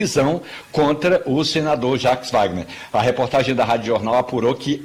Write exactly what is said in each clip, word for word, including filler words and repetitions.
prisão contra o senador Jacques Wagner. A reportagem da Rádio Jornal apurou que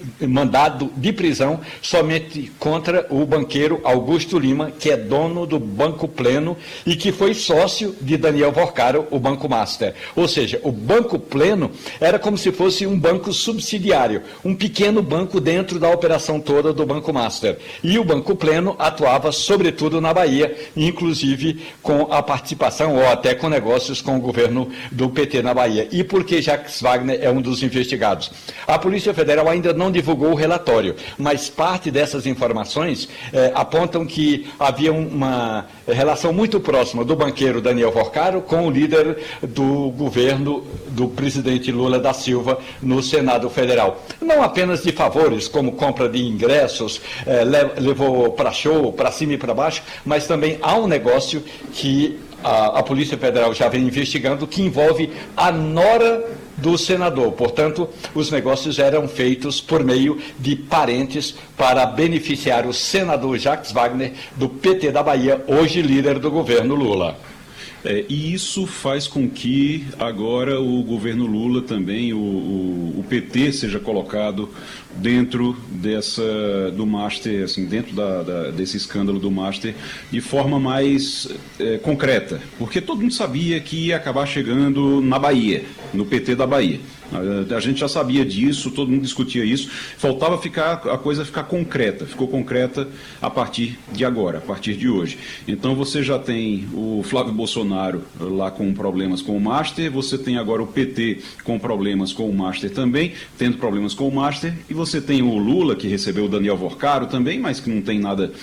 mandado de prisão somente contra o banqueiro Augusto Lima, que é dono do Banco Pleno e que foi sócio de Daniel Vorcaro, o Banco Master. Ou seja, o Banco Pleno era como se fosse um banco subsidiário, um pequeno banco dentro da operação toda do Banco Master. E o Banco Pleno atuava sobretudo na Bahia, inclusive com a participação ou até com negócios com o governo do P T na Bahia. E por que Jacques Wagner é um dos investigados? A Polícia Federal ainda não divulgou o relatório, mas parte dessas informações eh, apontam que havia uma relação muito próxima do banqueiro Daniel Vorcaro com o líder do governo do presidente Lula da Silva no Senado Federal. Não apenas de favores, como compra de ingressos, eh, levou para show, para cima e para baixo, mas também há um negócio que a, a Polícia Federal já vem investigando, que envolve a nora do senador. Portanto, os negócios eram feitos por meio de parentes para beneficiar o senador Jacques Wagner, do P T da Bahia, hoje líder do governo Lula. É, e isso faz com que agora o governo Lula também, o, o, o P T, seja colocado dentro dessa, do Master, assim, dentro da, da, desse escândalo do Master, de forma mais é, concreta. Porque todo mundo sabia que ia acabar chegando na Bahia, no P T da Bahia. A gente já sabia disso, todo mundo discutia isso, faltava ficar, a coisa ficar concreta, ficou concreta a partir de agora, a partir de hoje. Então você já tem o Flávio Bolsonaro lá com problemas com o Master, você tem agora o P T com problemas com o Master também, tendo problemas com o Master, e você tem o Lula, que recebeu o Daniel Vorcaro também, mas que não tem nada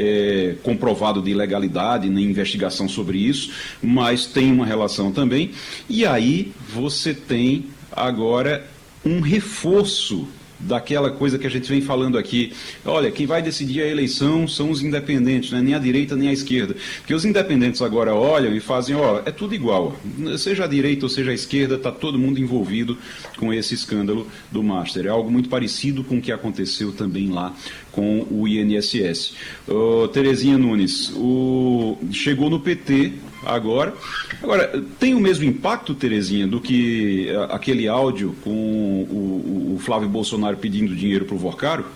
é, comprovado de ilegalidade, nem investigação sobre isso, mas tem uma relação também, e aí você tem agora um reforço daquela coisa que a gente vem falando aqui. Olha, quem vai decidir a eleição são os independentes, né? Nem a direita nem a esquerda. Porque os independentes agora olham e fazem, ó, é tudo igual. Seja a direita ou seja a esquerda, está todo mundo envolvido com esse escândalo do Master. É algo muito parecido com o que aconteceu também lá com o I N S S. Uh, Terezinha Nunes, o... chegou no P T agora. Agora, tem o mesmo impacto, Terezinha, do que aquele áudio com o, o Flávio Bolsonaro pedindo dinheiro para o Vorcaro?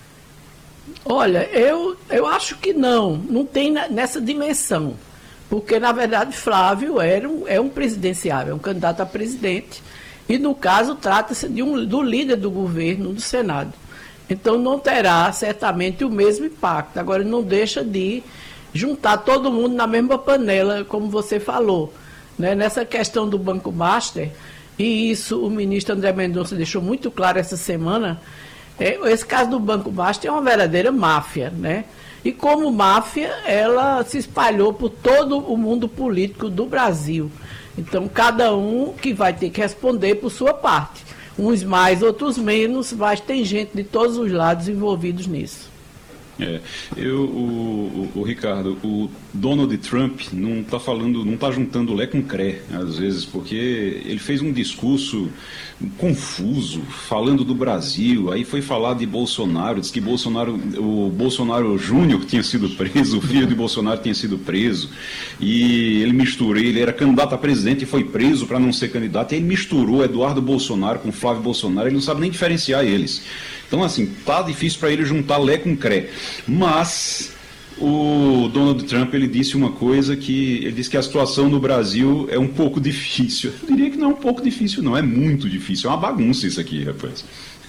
Olha, eu, eu acho que não, não tem nessa dimensão, porque na verdade Flávio era um, é um presidenciável, é um candidato a presidente, e no caso trata-se de um, do líder do governo, do Senado. Então não terá certamente o mesmo impacto. Agora não deixa de juntar todo mundo na mesma panela, como você falou, né? Nessa questão do Banco Master, e isso o ministro André Mendonça deixou muito claro essa semana, é, esse caso do Banco Master é uma verdadeira máfia, né? E como máfia, ela se espalhou por todo o mundo político do Brasil. Então, cada um que vai ter que responder por sua parte. Uns mais, outros menos, mas tem gente de todos os lados envolvidos nisso. É, eu, o, o, o Ricardo, o Donald Trump não está falando, não está juntando Lé com Cré, às vezes, porque ele fez um discurso confuso, falando do Brasil, aí foi falar de Bolsonaro, disse que Bolsonaro, o Bolsonaro Júnior tinha sido preso, o filho de Bolsonaro tinha sido preso, e ele misturou, ele era candidato a presidente e foi preso para não ser candidato, e ele misturou Eduardo Bolsonaro com Flávio Bolsonaro, ele não sabe nem diferenciar eles. Então, assim, tá difícil para ele juntar Lé com Cré. Mas o Donald Trump, ele disse uma coisa que... Ele disse que a situação no Brasil é um pouco difícil. Eu diria que não é um pouco difícil, não. É muito difícil. É uma bagunça isso aqui, rapaz.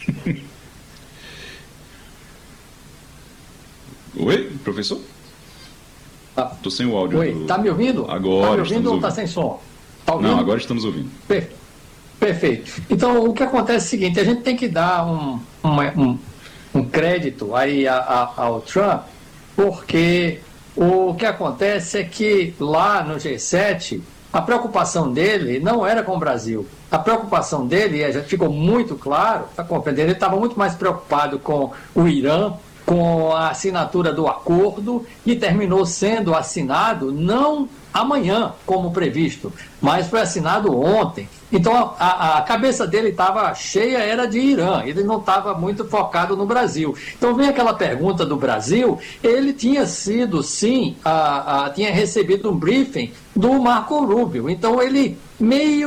Oi, professor? Ah, Tô sem o áudio. Oi, do... tá me ouvindo? Agora tá me ouvindo ou ouvindo. tá sem som? Tá ouvindo? Não, agora estamos ouvindo. Perfeito. Perfeito. Então, o que acontece é o seguinte, a gente tem que dar um, uma, um, um crédito aí a, a, ao Trump, porque o que acontece é que lá no G sete, a preocupação dele não era com o Brasil. A preocupação dele, já ficou muito claro, está compreendendo, ele estava muito mais preocupado com o Irã, com a assinatura do acordo, que terminou sendo assinado não amanhã, como previsto, mas foi assinado ontem. Então a, a cabeça dele estava cheia, era de Irã, ele não estava muito focado no Brasil. Então vem aquela pergunta do Brasil, ele tinha sido sim, a, a, tinha recebido um briefing do Marco Rubio, então ele meio